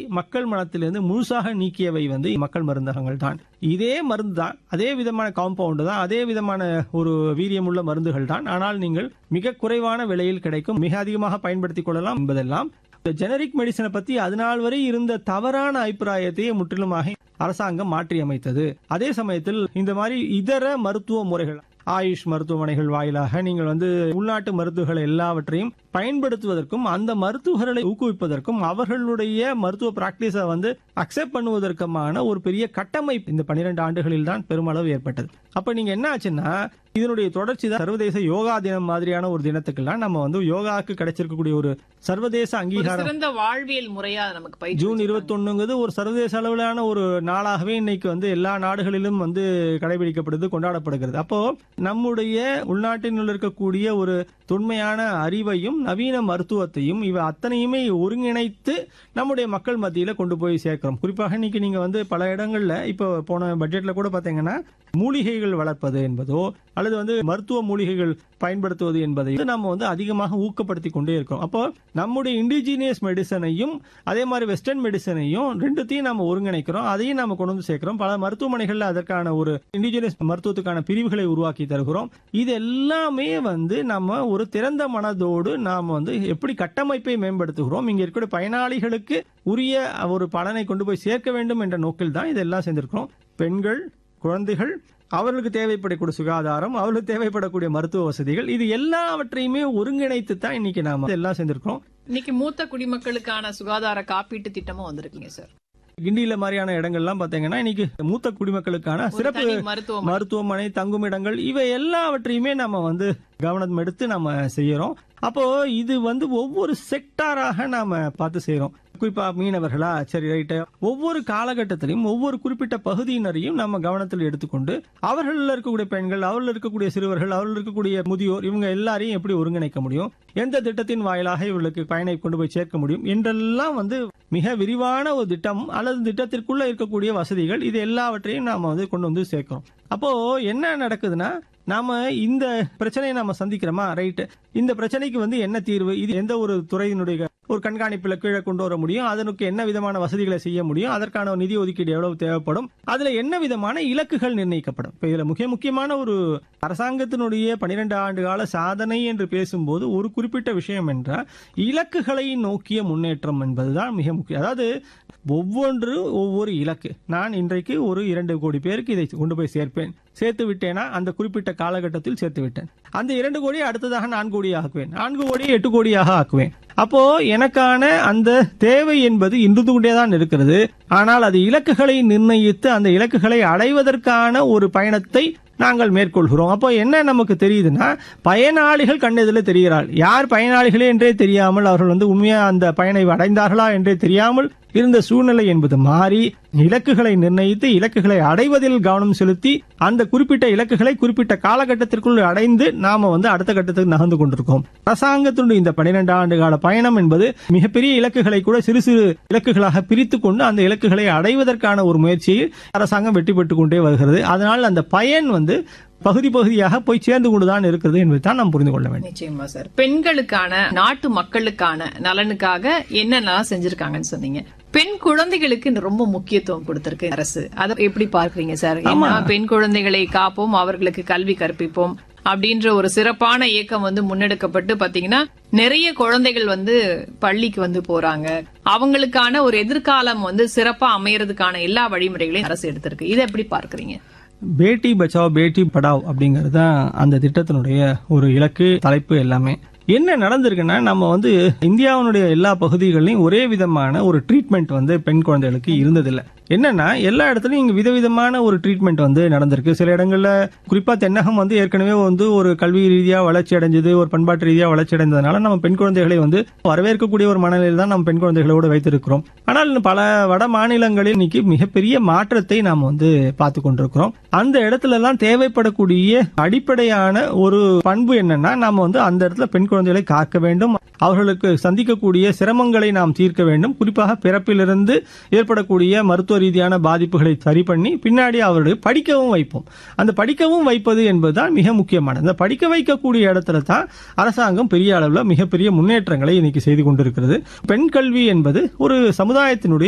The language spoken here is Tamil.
மக்கள் மனத்திலிருந்து முழுசாக நீக்கியவை மக்கள் மருந்தகங்கள் தான். இதே மருந்து தான், அதே விதமான காம்பவுண்ட் தான், அதே விதமான ஒரு வீரியமுள்ள மருந்துகள் தான். ஆனால் நீங்கள் மிக குறைவான விலையில் கிடைக்கும், மிக அதிகமாக பயன்படுத்திக் கொள்ளலாம் என்பதெல்லாம் ஜெனரிக் மெடிசனை பத்தி அதனால் வரை இருந்த தவறான அபிப்பிராயத்தையே முற்றிலுமாக அரசாங்கம் மாற்றி அமைத்தது. அதே சமயத்தில் இந்த மாதிரி இதர மருத்துவ முறைகள், ஆயுஷ் மருத்துவமனைகள் வாயிலாக நீங்கள் உள்நாட்டு மருத்துவர்கள் எல்லாவற்றையும் பயன்படுத்துவதற்கும் அந்த மருத்துவர்களை ஊக்குவிப்பதற்கும் அவர்களுடைய மருத்துவ பிராக்டிஸை அக்செப்ட் பண்ணுவதற்குமான ஒரு பெரிய கட்டமைப்பு இந்த 12 ஆண்டுகளில் தான் பெருமளவு ஏற்பட்டது. அப்ப நீங்க என்ன ஆச்சுன்னா, இதனுடைய தொடர்ச்சி தான் சர்வதேச யோகா தினம் மாதிரியான ஒரு தினத்துக்கெல்லாம் நம்ம யோகாக்கு கிடைச்சிருக்கக்கூடிய ஒரு சர்வதேச அங்கீகாரம், சிறந்த வாழ்வியல் முறையா நமக்கு ஜூன் 21 ஒரு சர்வதேச அளவிலான ஒரு நாளாகவே இன்னைக்கு எல்லா நாடுகளிலும் கடைபிடிக்கப்படுது, கொண்டாடப்படுகிறது. அப்போ நம்முடைய உள்நாட்டினுள் இருக்கக்கூடிய ஒரு தொன்மையான அறிவையும் நவீன மருத்துவத்தையும் இவை அத்தனையுமே ஒருங்கிணைத்து நம்முடைய மக்கள் மத்தியில கொண்டு போய் சேர்க்கிறோம். குறிப்பாக இன்னைக்கு நீங்க பல இடங்கள்ல இப்ப போன பட்ஜெட்ல கூட பாத்தீங்கன்னா மூலிகைகள் வளர்ப்பது என்பதோ அல்லது மருத்துவ மூலிகைகள் பயன்படுத்துவது என்பதை நம்ம அதிகமாக ஊக்கப்படுத்தி கொண்டே இருக்கோம். அப்போ நம்முடைய இண்டிஜினியஸ் மெடிசனையும் அதே மாதிரி வெஸ்டர்ன் மெடிசனையும் ரெண்டுத்தையும் நம்ம ஒருங்கிணைக்கிறோம், அதையும் நம்ம கொண்டு சேர்க்கிறோம். பல மருத்துவமனைகள்ல அதற்கான ஒரு இண்டிஜினியஸ் மருத்துவத்துக்கான பிரிவுகளை உருவாக்கி தருகிறோம். இது எல்லாமே நம்ம ஒரு திறந்த மனதோடு நாம எப்படி கட்டமைப்பை மேம்படுத்துகிறோம், இங்க இருக்கிற பயனாளிகளுக்கு உரிய ஒரு பலனை கொண்டு போய் சேர்க்க வேண்டும் என்ற நோக்கில் தான் இதெல்லாம் செஞ்சிருக்கிறோம். பெண்கள், குழந்தைகள், அவர்களுக்கு தேவைப்படக்கூடிய சுகாதாரம், அவர்களுக்கு தேவைப்படக்கூடிய மருத்துவ வசதிகள், இது எல்லாவற்றையுமே ஒருங்கிணைத்து தான் இன்னைக்கு நாம எல்லாம் செஞ்சிருக்கோம். இன்னைக்கு மூத்த குடிமக்களுக்கான சுகாதார காப்பீட்டு திட்டமும் வந்திருக்கீங்க சார். கிண்டியில மாதிரியான இடங்கள்லாம் பாத்தீங்கன்னா இன்னைக்கு மூத்த குடிமக்களுக்கான சிறப்பு மருத்துவமனை, தங்குமிடங்கள், இவை எல்லாவற்றையுமே நம்ம கவனம் எடுத்து நம்ம செய்யறோம். அப்போ இது ஒவ்வொரு செக்டாராக நாம பார்த்து செய்யறோம். குறிப்பா மீனவர்களா, சரி ரைட்டு, ஒவ்வொரு காலகட்டத்திலையும் ஒவ்வொரு குறிப்பிட்ட பகுதியினரையும் நம்ம கவனத்தில் எடுத்துக்கொண்டு அவர்கள் இருக்கக்கூடிய பெண்கள், அவர்கள் இருக்கக்கூடிய சிறுவர்கள், அவர்கள் இருக்கக்கூடிய முதியோர், இவங்க எல்லாரையும் எப்படி ஒருங்கிணைக்க முடியும், எந்த திட்டத்தின் வாயிலாக இவர்களுக்கு பயனை கொண்டு போய் சேர்க்க முடியும் என்றெல்லாம் மிக விரிவான ஒரு திட்டம் அல்லது திட்டத்திற்குள்ள இருக்கக்கூடிய வசதிகள், இது எல்லாவற்றையும் நாம கொண்டு சேர்க்கிறோம். அப்போ என்ன நடக்குதுன்னா, நாம இந்த பிரச்சனையை நாம சந்திக்கிறோமா, ரைட், இந்த பிரச்சனைக்கு என்ன தீர்வு, இது எந்த ஒரு துறையினுடைய ஒரு கண்காணிப்புல கீழே கொண்டு வர முடியும், அதற்கு என்ன விதமான வசதிகளை செய்ய முடியும், அதற்கான நிதி ஒதுக்கீடு எவ்வளவு தேவைப்படும், அதுல என்ன விதமான இலக்குகள் நிர்ணயிக்கப்படும். இப்ப இதுல முக்கியமான ஒரு அரசாங்கத்தினுடைய 12 ஆண்டு கால சாதனை என்று பேசும்போது ஒரு குறிப்பிட்ட விஷயம் என்றால் இலக்குகளை நோக்கிய முன்னேற்றம் என்பதுதான் மிக முக்கியம். அதாவது ஒவ்வொரு இலக்கு, நான் இன்றைக்கு ஒரு 2 கோடி பேருக்கு இதை கொண்டு போய் சேர்த்து விட்டேனா, அந்த குறிப்பிட்ட காலகட்டத்தில் சேர்த்து விட்டேன், அந்த 2 கோடியை அடுத்ததாக 4 கோடியாக ஆக்குவேன், 4 கோடியை 8 கோடியாக ஆக்குவேன். அப்போ எனக்கான அந்த தேவை என்பது இன்று கொண்டேதான் இருக்கிறது. ஆனால் அது இலக்குகளை நிர்ணயித்து அந்த இலக்குகளை அடைவதற்கான ஒரு பயணத்தை நாங்கள் மேற்கொள்கிறோம். அப்போ என்ன நமக்கு தெரியுதுன்னா, பயனாளிகள் கண்ணெதிரில் தெரிகிறாள். யார் பயனாளிகளே என்றே தெரியாமல், அவர்கள் உண்மையா அந்த பயனை அடைந்தார்களா என்றே தெரியாமல் இருந்த சூழ்நிலை என்பது மாறி இலக்குகளை நிர்ணயித்து இலக்குகளை அடைவதில் கவனம் செலுத்தி அந்த குறிப்பிட்ட இலக்குகளை குறிப்பிட்ட காலகட்டத்திற்குள் அடைந்து நாம அடுத்த கட்டத்துக்கு நகர்ந்து கொண்டிருக்கோம். அரசாங்கத்தினுடைய இந்த 12 ஆண்டு கால பயணம் என்பது மிகப்பெரிய இலக்குகளை கூட சிறு சிறு இலக்குகளாக பிரித்துக் கொண்டு அந்த இலக்குகளை அடைவதற்கான ஒரு முயற்சியில் அரசாங்கம் வெற்றி பெற்றுக் கொண்டே வருகிறது. அதனால் அந்த பயன் பகுதியாக போய் சேர்ந்து கொண்டுதான் இருக்கிறது என்பதை நாம் புரிந்து கொள்ள வேண்டும். நிச்சயமா சார். பெண்களுக்கான, நாட்டு மக்களுக்கான நலனுக்காக என்னென்னலாம் செஞ்சிருக்காங்கன்னு சொன்னீங்க. பெண் குழந்தைகளுக்கு ரொம்ப முக்கியத்துவம் கொடுத்திருக்கு அரசு. அதை எப்படி பார்க்கறீங்க சார்? பெண் குழந்தைகளை காப்போம், அவர்களுக்கு கல்வி கற்பிப்போம் அப்படின்ற ஒரு சிறப்பான இயக்கம் முன்னெடுக்கப்பட்டு பாத்தீங்கன்னா நிறைய குழந்தைகள் பள்ளிக்கு போறாங்க. அவங்களுக்கான ஒரு எதிர்காலம் சிறப்பா அமையறதுக்கான எல்லா வழிமுறைகளையும் அரசு எடுத்திருக்கு. இதை எப்படி பார்க்கறீங்க? பேட்டி பச்சாவ் பேட்டி படாவ் அப்படிங்கிறது தான் அந்த திட்டத்தினுடைய ஒரு இலக்கு, தலைப்பு எல்லாமே. என்ன நடந்திருக்குன்னா, நம்ம இந்தியாவினுடைய எல்லா பகுதிகளிலும் ஒரே விதமான ஒரு ட்ரீட்மெண்ட் பெண் குழந்தைகளுக்கு இருந்ததில்லை. என்னன்னா, எல்லா இடத்துலயும் இங்க விதவிதமான ஒரு ட்ரீட்மெண்ட் நடந்திருக்கு. சில இடங்கள்ல குறிப்பா தென்னகம் ஏற்கனவே ஒரு கல்வி ரீதியா வளர்ச்சி அடைஞ்சது, ஒரு பண்பாட்டு ரீதியா வளர்ச்சி அடைந்ததுனால நம்ம பெண் குழந்தைகளை வரவேற்கக்கூடிய ஒரு மனநிலையில் தான் நம்ம பெண் குழந்தைகளோடு வைத்திருக்கிறோம். ஆனால் பல வட மாநிலங்களில் இன்னைக்கு மிகப்பெரிய மாற்றத்தை நாம் பார்த்து கொண்டிருக்கிறோம். அந்த இடத்துல எல்லாம் தேவைப்படக்கூடிய அடிப்படையான ஒரு பண்பு என்னன்னா, நாம அந்த இடத்துல பெண் குழந்தைகளை காக்க வேண்டும், அவர்களுக்கு சந்திக்கக்கூடிய சிரமங்களை நாம் தீர்க்க வேண்டும். குறிப்பாக பிறப்பிலிருந்து ஏற்படக்கூடிய மருத்துவ ரீதியான பாதிப்புகளை சரி பண்ணி பின்னாடி அவர்களை படிக்கவும் வைப்போம். அந்த படிக்கவும் வைப்பது என்பதுதான் மிக முக்கியமானது. அந்த படிக்க வைக்கக்கூடிய இடத்துல தான் அரசாங்கம் பெரிய அளவில் மிகப்பெரிய முன்னேற்றங்களை இன்னைக்கு செய்து கொண்டிருக்கிறது. பெண் கல்வி என்பது ஒரு சமுதாயத்தினுடைய